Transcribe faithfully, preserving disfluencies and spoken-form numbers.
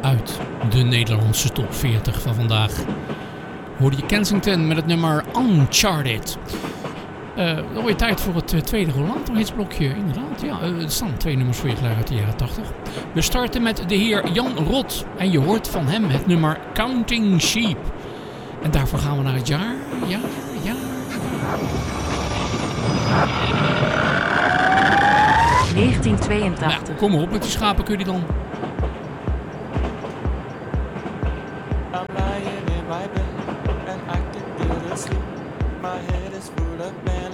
uit de Nederlandse top veertig van vandaag. Hoorde je Kensington met het nummer Uncharted. Uh, dan weer tijd voor het uh, tweede Roland hitsblokje. Inderdaad, ja, uh, er staan twee nummers voor je klaar uit de jaren tachtig. We starten met de heer Jan Rot. En je hoort van hem het nummer Counting Sheep. En daarvoor gaan we naar het jaar. Ja, ja. negentien tweeëntachtig. Nou, kom maar op met die schapen, kun je die dan...